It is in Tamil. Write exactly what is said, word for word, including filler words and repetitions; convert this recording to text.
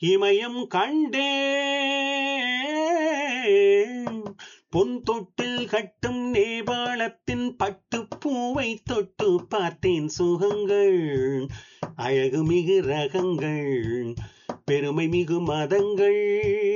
இமயம் கண்டேன் பொன் தொட்டில் கட்டும் நேபாளத்தின் பட்டுப்பூவை தொட்டு பார்த்தேன் சுகங்கள் அழகு மிகு ரகங்கள் பெருமை மிகு மதங்கள்